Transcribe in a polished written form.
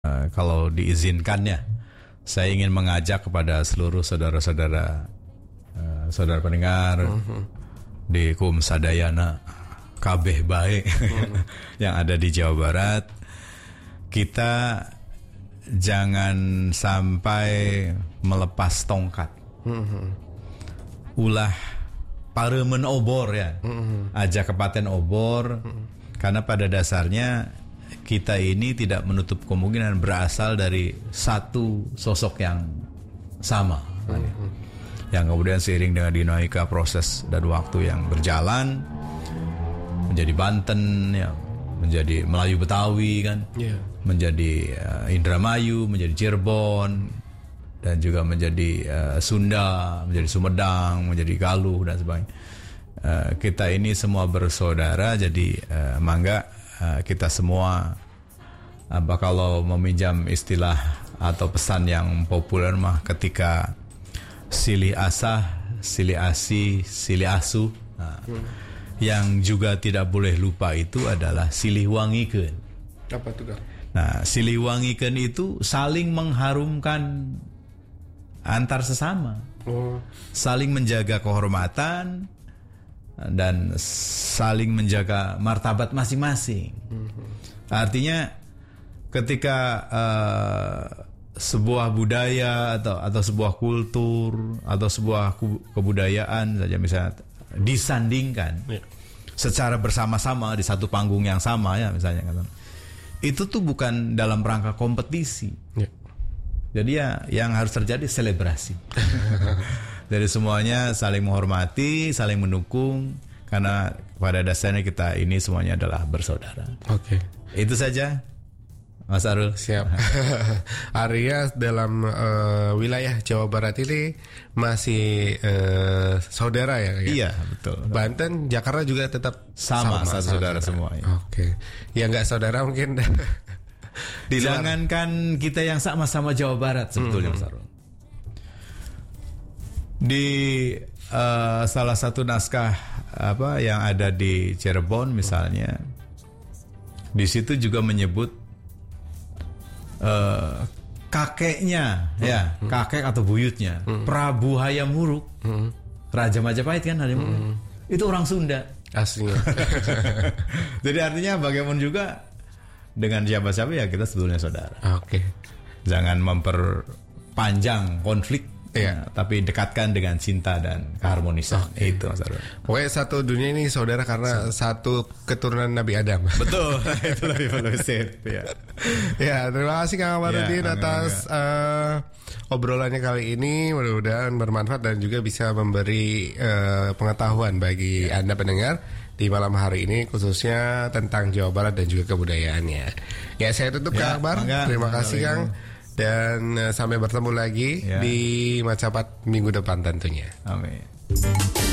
Kalau diizinkan ya, saya ingin mengajak kepada seluruh saudara-saudara pendengar di Kum Sadayana kabeh bae yang ada di Jawa Barat, kita jangan sampai melepas tongkat. Ulah paremen obor ya, aja kepaten obor, karena pada dasarnya kita ini tidak menutup kemungkinan berasal dari satu sosok yang sama, yang kemudian seiring dengan dinamika proses dan waktu yang berjalan menjadi Banten, ya, menjadi Melayu Betawi kan, menjadi Indramayu, menjadi Cirebon, dan juga menjadi Sunda, menjadi Sumedang, menjadi Galuh dan sebagainya. Kita ini semua bersaudara, jadi mangga kita semua, kalau meminjam istilah atau pesan yang populer mah, ketika silih asah, silih asih, silih asuh. Yang juga tidak boleh lupa itu adalah silih wangikeun. Apa tuh, Kang? Nah, silih wangikeun itu saling mengharumkan antar sesama, saling menjaga kehormatan dan saling menjaga martabat masing-masing. Artinya ketika sebuah budaya atau sebuah kultur atau sebuah kebudayaan saja misalnya disandingkan secara bersama-sama di satu panggung yang sama ya misalnya, itu tuh bukan dalam rangka kompetisi. Jadi ya yang harus terjadi selebrasi. Jadi semuanya saling menghormati, saling mendukung, karena pada dasarnya kita ini semuanya adalah bersaudara. Itu saja, Mas Arul. Siap. Arya dalam wilayah Jawa Barat ini masih saudara ya? Iya, betul. Banten, Jakarta juga tetap sama satu saudara semua. Ya. Yang nggak saudara mungkin. Jangankan kita yang sama-sama Jawa Barat sebetulnya, Mas Arul. Di salah satu naskah yang ada di Cirebon misalnya, di situ juga menyebut kakeknya, kakek atau buyutnya Prabu Hayam Wuruk, Raja Majapahit kan, itu orang Sunda aslinya. Jadi artinya bagaimana juga dengan siapa-siapa ya kita sebetulnya saudara. Jangan memperpanjang konflik, tapi dekatkan dengan cinta dan keharmonisan. Itu Mas Arul. Pokoknya satu dunia ini saudara karena satu keturunan Nabi Adam. Betul. Itu lebih evolusi. Ya, terima kasih Kang Amarudin atas obrolannya kali ini. Mudah-mudahan bermanfaat dan juga bisa memberi pengetahuan bagi Anda pendengar di malam hari ini, khususnya tentang Jawa Barat dan juga kebudayaannya. Ya, saya tutup Kang Akbar. Terima kasih Kang. Dan sampai bertemu lagi di Macapat minggu depan tentunya. Amin.